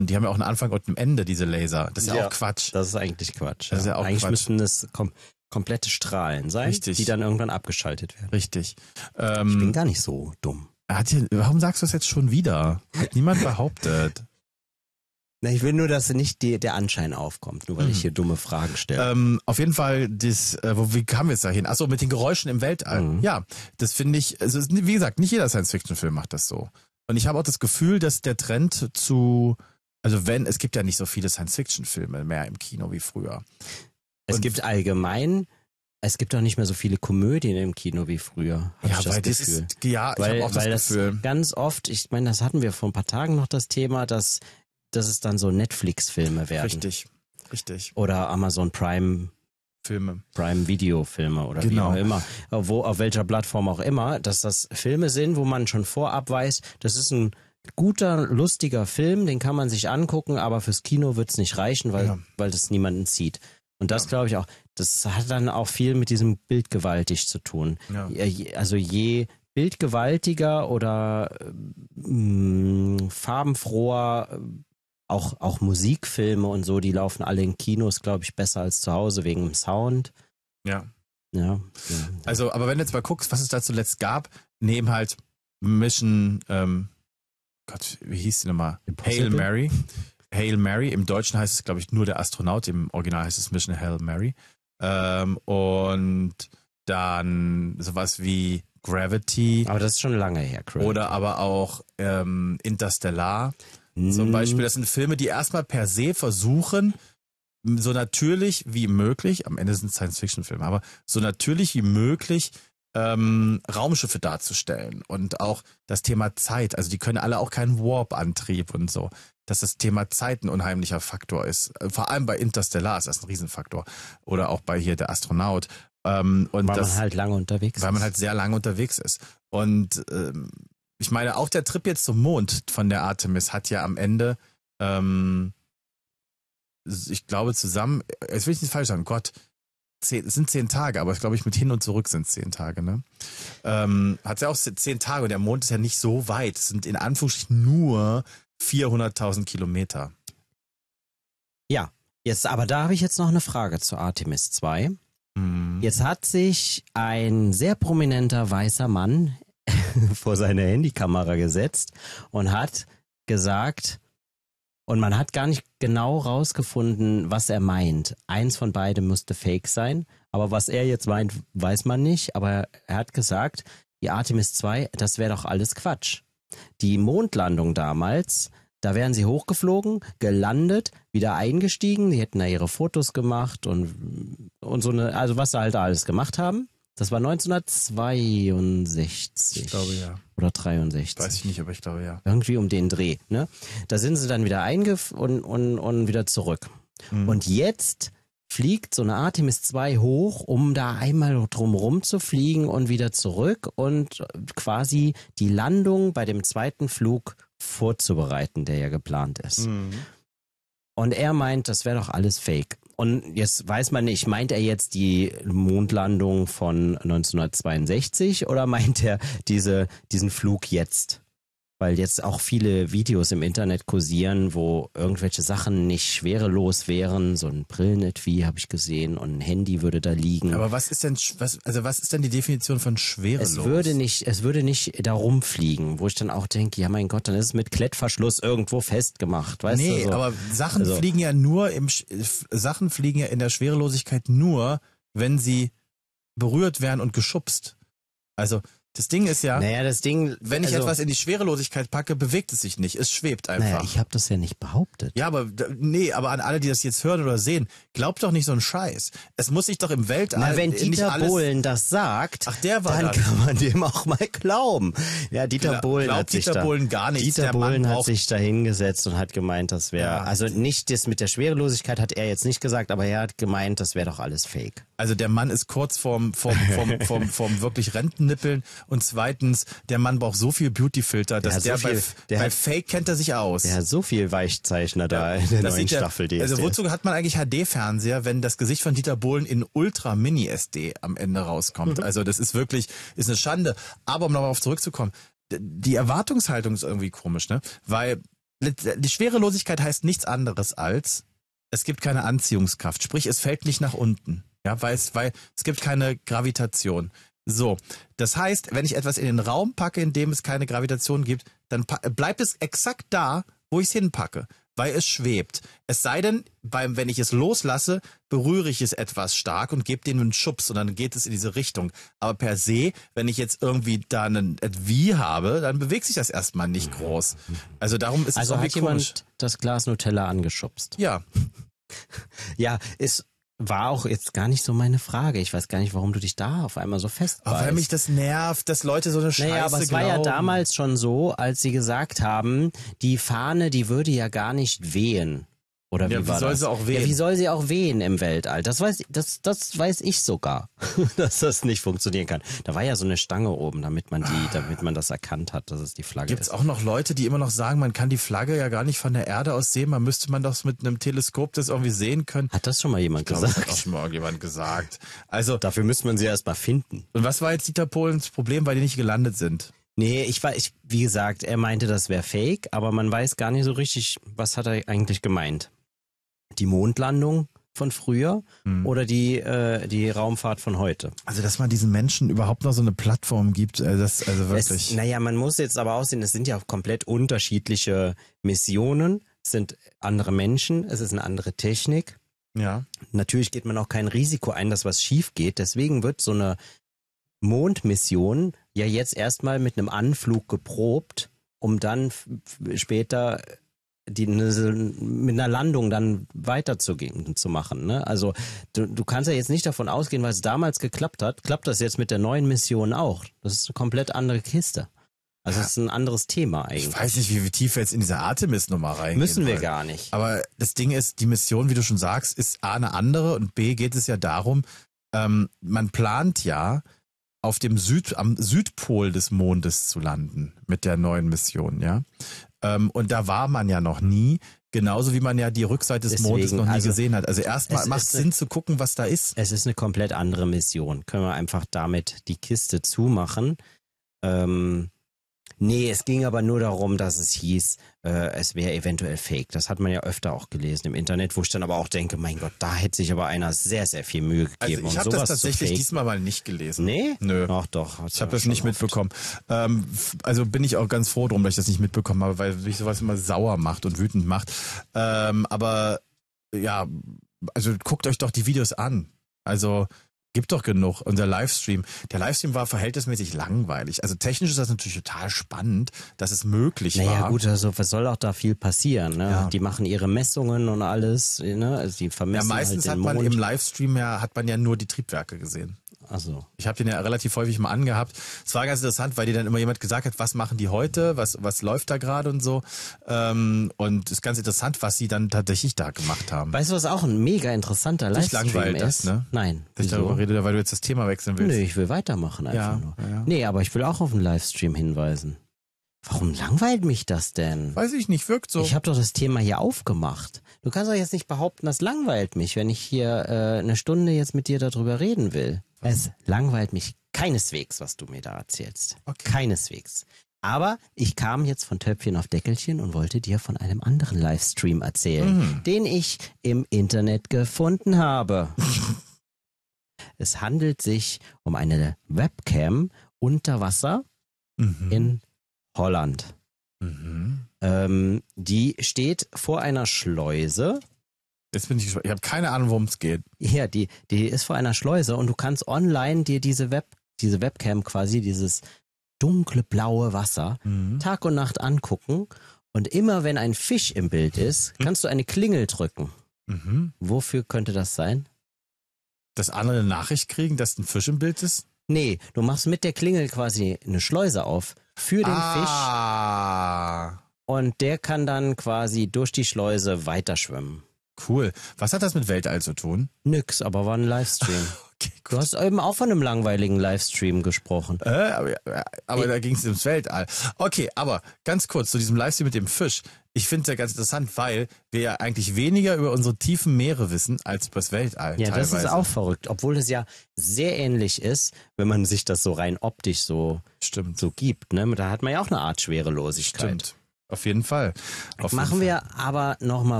die haben ja auch einen Anfang und ein Ende, diese Laser. Das ist ja auch Quatsch. Das ist eigentlich Quatsch. Das ist ja auch eigentlich Quatsch. müssten es komplette Strahlen sein, Richtig. die dann irgendwann abgeschaltet werden. Richtig. Ich bin gar nicht so dumm. Warum sagst du das jetzt schon wieder? Hat niemand behauptet. Na, ich will nur, dass nicht der Anschein aufkommt, nur weil ich hier dumme Fragen stelle. Auf jeden Fall, wie kamen wir jetzt da hin? Achso, mit den Geräuschen im Weltall. Ja, das finde ich, also wie gesagt, nicht jeder Science-Fiction-Film macht das so. Und ich habe auch das Gefühl, dass der Trend es gibt ja nicht so viele Science-Fiction-Filme mehr im Kino wie früher. Es gibt auch nicht mehr so viele Komödien im Kino wie früher. Ich habe auch das Gefühl. Ganz oft, ich meine, das hatten wir vor ein paar Tagen noch das Thema, dass es dann so Netflix-Filme werden. Richtig. Oder Amazon Prime Video-Filme oder wie auch immer. Auf welcher Plattform auch immer, dass das Filme sind, wo man schon vorab weiß, das ist ein guter, lustiger Film, den kann man sich angucken, aber fürs Kino wird's nicht reichen, weil das niemanden zieht. Und das glaube ich auch, das hat dann auch viel mit diesem bildgewaltig zu tun. Ja. Also je bildgewaltiger oder farbenfroher, auch Musikfilme und so, die laufen alle in Kinos, glaube ich, besser als zu Hause wegen dem Sound. Ja. Also, aber wenn du jetzt mal guckst, was es da zuletzt gab, neben halt Mission, wie hieß die nochmal? Hail Mary. Im Deutschen heißt es, glaube ich, nur der Astronaut. Im Original heißt es Mission Hail Mary. Und dann sowas wie Gravity. Aber das ist schon lange her, Gravity. Oder aber auch Interstellar. Zum Beispiel, das sind Filme, die erstmal per se versuchen, so natürlich wie möglich, am Ende sind es Science-Fiction-Filme, aber so natürlich wie möglich Raumschiffe darzustellen und auch das Thema Zeit. Also die können alle auch keinen Warp-Antrieb und so. Dass das Thema Zeit ein unheimlicher Faktor ist. Vor allem bei Interstellar ist das ein Riesenfaktor. Oder auch bei hier der Astronaut. Weil man halt lange unterwegs ist. Weil man halt sehr lange unterwegs ist. Und ich meine, auch der Trip jetzt zum Mond von der Artemis hat ja am Ende, ich glaube zusammen, jetzt will ich nicht falsch sagen, es sind 10 Tage, aber ich glaube, mit hin und zurück sind es 10 Tage, ne? Hat ja auch 10 Tage und der Mond ist ja nicht so weit. Es sind in Anführungsstrichen nur 400.000 Kilometer. Ja, aber da habe ich jetzt noch eine Frage zu Artemis 2. Jetzt hat sich ein sehr prominenter weißer Mann vor seine Handykamera gesetzt und hat gesagt, und man hat gar nicht genau rausgefunden, was er meint. Eins von beiden musste fake sein, aber was er jetzt meint, weiß man nicht. Aber er hat gesagt, die Artemis 2, das wäre doch alles Quatsch. Die Mondlandung damals, da wären sie hochgeflogen, gelandet, wieder eingestiegen, die hätten da ihre Fotos gemacht und so also was sie halt da alles gemacht haben. Das war 1962. Ich glaube, ja. Oder 63. Weiß ich nicht, aber ich glaube, ja. Irgendwie um den Dreh, ne? Da sind sie dann wieder und wieder zurück. Und jetzt fliegt so eine Artemis 2 hoch, um da einmal drumherum zu fliegen und wieder zurück und quasi die Landung bei dem zweiten Flug vorzubereiten, der ja geplant ist. Und er meint, das wäre doch alles fake. Und jetzt weiß man nicht, meint er jetzt die Mondlandung von 1962 oder meint er diesen Flug jetzt? Weil jetzt auch viele Videos im Internet kursieren, wo irgendwelche Sachen nicht schwerelos wären. So ein Brillenetui habe ich gesehen und ein Handy würde da liegen. Aber was ist denn die Definition von schwerelos? Es würde nicht da rumfliegen, wo ich dann auch denke, ja mein Gott, dann ist es mit Klettverschluss irgendwo festgemacht, weißt du? Nee, aber Sachen fliegen ja in der Schwerelosigkeit nur, wenn sie berührt werden und geschubst. Also das Ding ist ja, wenn ich etwas in die Schwerelosigkeit packe, bewegt es sich nicht. Es schwebt einfach. Naja, ich habe das ja nicht behauptet. Ja, aber an alle, die das jetzt hören oder sehen, glaubt doch nicht so einen Scheiß. Es muss sich doch im Weltall Na, wenn Dieter Bohlen das sagt, dann kann man dem auch mal glauben. Ja, Dieter Bohlen hat sich gar nichts. Dieter Bohlen hat sich da hingesetzt und hat gemeint, das wäre, also nicht das mit der Schwerelosigkeit hat er jetzt nicht gesagt, aber er hat gemeint, das wäre doch alles fake. Also der Mann ist kurz vorm wirklich Rentennippeln und zweitens, der Mann braucht so viel Beautyfilter, dass bei Fake kennt er sich aus. Der hat so viel Weichzeichner da in der neuen Staffel DSDS. Also wozu hat man eigentlich HD-Fernseher, wenn das Gesicht von Dieter Bohlen in Ultra-Mini-SD am Ende rauskommt? Also das ist eine Schande. Aber um nochmal auf zurückzukommen, die Erwartungshaltung ist irgendwie komisch, ne? Weil die Schwerelosigkeit heißt nichts anderes als, es gibt keine Anziehungskraft. Sprich, es fällt nicht nach unten. Ja, weil es gibt keine Gravitation. So, das heißt, wenn ich etwas in den Raum packe, in dem es keine Gravitation gibt, dann bleibt es exakt da, wo ich es hinpacke, weil es schwebt. Es sei denn, wenn ich es loslasse, berühre ich es etwas stark und gebe dem einen Schubs und dann geht es in diese Richtung. Aber per se, wenn ich jetzt irgendwie da ein Wie habe, dann bewegt sich das erstmal nicht groß. Also darum ist es Also irgendwie hat jemand komisch. das Glas Nutella angeschubst. Ja, Ja, es war auch jetzt gar nicht so meine Frage. Ich weiß gar nicht, warum du dich da auf einmal so festbeißt. weil mich das nervt, dass Leute so eine Scheiße Naja, aber es war ja glauben. damals schon so, als sie gesagt haben, die Fahne, die würde ja gar nicht wehen. Oder wie Ja, wie war soll das? sie auch wehen? Ja, wie soll sie auch wehen im Weltall? Das weiß ich sogar, dass das nicht funktionieren kann. Da war ja so eine Stange oben, damit man das erkannt hat, dass es die Flagge Gibt's ist. auch noch Leute, die immer noch sagen, man kann die Flagge ja gar nicht von der Erde aus sehen, müsste man doch mit einem Teleskop das irgendwie sehen können. Hat das schon mal jemand Ich glaube, das hat auch gesagt? schon mal jemand gesagt. Also, Dafür müsste man sie erst mal finden. und was war jetzt Dieter Pohlens Problem, weil die nicht gelandet sind? Nee, wie gesagt, er meinte, das wäre fake, aber man weiß gar nicht so richtig, was hat er eigentlich gemeint. Die Mondlandung von früher oder die Raumfahrt von heute? Also, dass man diesen Menschen überhaupt noch so eine Plattform gibt, das, also wirklich. Naja, man muss jetzt aber aussehen, es sind ja komplett unterschiedliche Missionen, es sind andere Menschen, es ist eine andere Technik. Ja. Natürlich geht man auch kein Risiko ein, dass was schief geht, deswegen wird so eine Mondmission ja jetzt erstmal mit einem Anflug geprobt, um dann später mit einer Landung dann weiterzugehen, zu machen. Ne? Also du kannst ja jetzt nicht davon ausgehen, weil es damals geklappt hat, klappt das jetzt mit der neuen Mission auch. Das ist eine komplett andere Kiste. Also es ist ein anderes Thema eigentlich. Ich weiß nicht, wie tief wir jetzt in diese Artemis-Nummer reingehen. Müssen wir wollen. gar nicht. Aber das Ding ist, die Mission, wie du schon sagst, ist A, eine andere und B, geht es ja darum, man plant ja, auf dem am Südpol des Mondes zu landen mit der neuen Mission, ja. Und da war man ja noch nie, genauso wie man ja die Rückseite des Mondes noch nie gesehen hat. Also erstmal macht es Sinn zu gucken, was da ist. Es ist eine komplett andere Mission. Können wir einfach damit die Kiste zumachen. Nee, es ging aber nur darum, dass es hieß, es wäre eventuell fake. Das hat man ja öfter auch gelesen im Internet, wo ich dann aber auch denke, mein Gott, da hätte sich aber einer sehr, sehr viel Mühe gegeben. Also ich habe das tatsächlich diesmal mal nicht gelesen. Nee? Nö. Ach doch. Ich habe das nicht mitbekommen. Also bin ich auch ganz froh drum, dass ich das nicht mitbekommen habe, weil mich sowas immer sauer macht und wütend macht. Aber ja, also guckt euch doch die Videos an. Also gibt doch genug. Unser Livestream. Der Livestream war verhältnismäßig langweilig. Also technisch ist das natürlich total spannend, dass es möglich war. Naja gut, also was soll auch da viel passieren? Ne? Ja. Die machen ihre Messungen und alles. Ne? Also die vermessen Ja, meistens halt hat den man Mond. im Livestream hat man ja nur die Triebwerke gesehen. Also. Ich habe den ja relativ häufig mal angehabt. Es war ganz interessant, weil dir dann immer jemand gesagt hat, was machen die heute, was läuft da gerade und so. Und es ist ganz interessant, was sie dann tatsächlich da gemacht haben. Weißt du, was auch ein mega interessanter Dich Livestream langweilt das, ist? ne? Nein. Ich Wieso? darüber rede, weil du jetzt das Thema wechseln willst. Nö, ich will weitermachen einfach Ja, nur. ja. Nee, aber ich will auch auf einen Livestream hinweisen. Warum langweilt mich das denn? Weiß ich nicht, wirkt so. Ich habe doch das Thema hier aufgemacht. Du kannst doch jetzt nicht behaupten, das langweilt mich, wenn ich hier eine Stunde jetzt mit dir darüber reden will. Es langweilt mich keineswegs, was du mir da erzählst. Okay. Keineswegs. Aber ich kam jetzt von Töpfchen auf Deckelchen und wollte dir von einem anderen Livestream erzählen, den ich im Internet gefunden habe. Es handelt sich um eine Webcam unter Wasser in Holland. Die steht vor einer Schleuse. Jetzt bin ich gespannt. Ich habe keine Ahnung, worum es geht. Ja, die ist vor einer Schleuse und du kannst online dir diese Webcam quasi, dieses dunkle blaue Wasser, Tag und Nacht angucken. Und immer wenn ein Fisch im Bild ist, kannst du eine Klingel drücken. Wofür könnte das sein? Dass andere eine Nachricht kriegen, dass ein Fisch im Bild ist? Nee, du machst mit der Klingel quasi eine Schleuse auf für den Fisch und der kann dann quasi durch die Schleuse weiterschwimmen. Cool. Was hat das mit Weltall zu tun? Nix, aber war ein Livestream. Okay, Du hast eben auch von einem langweiligen Livestream gesprochen. Aber da ging es ums Weltall. Okay, aber ganz kurz zu diesem Livestream mit dem Fisch. Ich finde es ja ganz interessant, weil wir ja eigentlich weniger über unsere tiefen Meere wissen als über das Weltall. Ja, teilweise. das ist auch verrückt, obwohl es ja sehr ähnlich ist, wenn man sich das so rein optisch so Stimmt. gibt. Ne? Da hat man ja auch eine Art Schwerelosigkeit. Stimmt. Auf jeden Fall. Machen wir aber nochmal